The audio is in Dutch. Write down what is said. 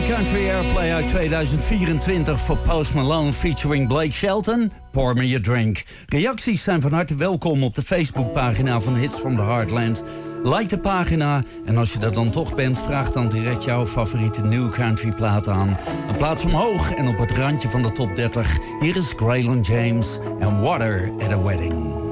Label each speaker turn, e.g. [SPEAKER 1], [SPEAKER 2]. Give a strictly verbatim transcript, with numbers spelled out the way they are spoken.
[SPEAKER 1] Country Airplay uit tweeduizend vierentwintig voor Post Malone featuring Blake Shelton. Pour me a drink. Reacties zijn van harte welkom op de Facebookpagina van Hits from the Heartland. Like de pagina en als je er dan toch bent, vraag dan direct jouw favoriete New Country plaat aan. Een plaats omhoog en op het randje van de top dertig. Hier is Graylin James en Water at a Wedding.